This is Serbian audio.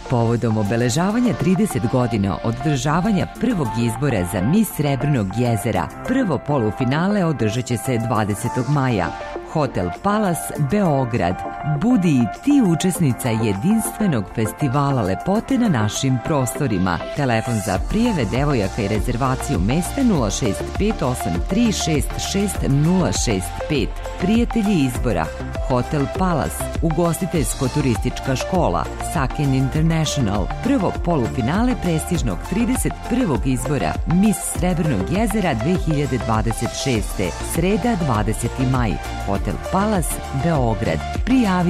Povodom obeležavanja 30 godina od održavanja prvog izbora za Mis Srebrnog jezera, prvo polufinale održat će se 20. maja. Hotel Palace, Beograd. Budi i ti učesnica jedinstvenog festivala lepote na našim prostorima. Telefon za prijave devojaka i rezervaciju mesta 065836665. Prijatelji izbora. Hotel Palace, ugostiteljsko-turistička škola, Saken International, prvo polufinale prestižnog 31. izbora Mis Srebrnog jezera 2026. Sreda 20. maj. Hotel Palace, Beograd. Prijavi